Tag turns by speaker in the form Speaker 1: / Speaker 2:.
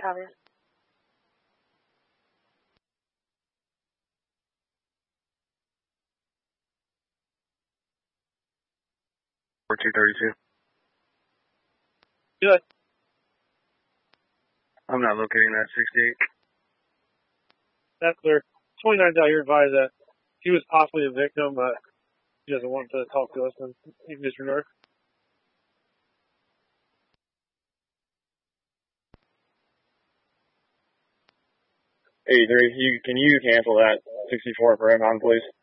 Speaker 1: Copy.
Speaker 2: 4232.
Speaker 3: Good.
Speaker 2: I'm not locating that 68.
Speaker 3: That's clear. 29's out here advised that he was possibly a victim, but he doesn't want to talk to us, and he can disregard.
Speaker 2: 83, can you cancel that 64 for him on, please?